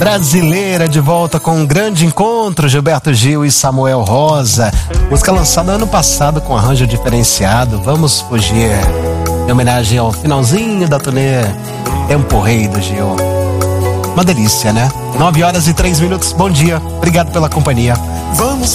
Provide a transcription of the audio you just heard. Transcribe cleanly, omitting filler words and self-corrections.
Brasileira de volta com um grande encontro, Gilberto Gil e Samuel Rosa. Música lançada ano passado com arranjo diferenciado, Vamos Fugir. Em homenagem ao finalzinho da turnê Tempo Rei do Gil. Uma delícia, né? 9 horas e 3 minutos, bom dia. Obrigado pela companhia. Vamos